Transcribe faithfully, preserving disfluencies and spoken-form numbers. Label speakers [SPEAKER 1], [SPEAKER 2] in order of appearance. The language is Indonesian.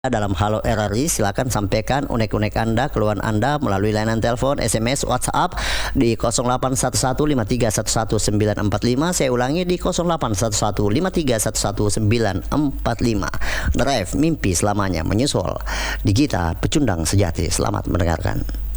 [SPEAKER 1] dalam Halo R R I, silakan sampaikan unek-unek Anda, keluhan Anda melalui layanan telepon, S M S, WhatsApp di nol delapan satu satu lima tiga satu satu sembilan empat lima. Saya ulangi di nol delapan satu satu lima tiga satu satu sembilan empat lima. Drive mimpi selamanya menyusul di Gita Pecundang Sejati. Selamat mendengarkan.